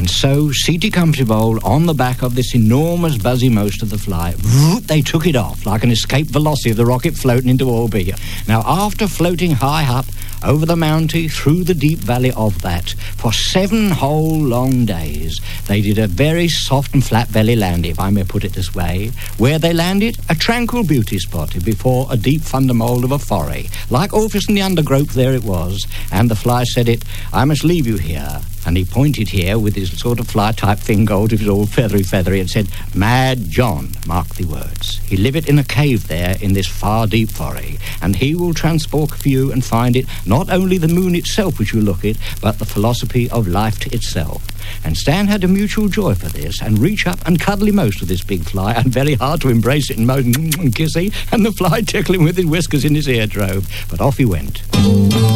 And so, seaty comfy bowl on the back of this enormous buzzy most of the fly, they took it off like an escape velocity of the rocket floating into orbit. Now, after floating high up over the mountain through the deep valley of that, for 7 whole long days, they did a very soft and flat belly landing, if I may put it this way. Where they landed, a tranquil beauty spot before a deep thundermold of a foray. Like Orpheus and the undergrowth, there it was, and the fly said it, I must leave you here. And he pointed here with his sort of fly-type finger, it was all feathery, and said, Mad John, mark the words. He liveth in a cave there in this far deep foray, and he will transport for you and find it not only the moon itself which you look at, but the philosophy of life itself. And Stan had a mutual joy for this, and reach up and cuddly most of this big fly, and very hard to embrace it and most kissy, and the fly tickling with his whiskers in his eardrobe. But off he went.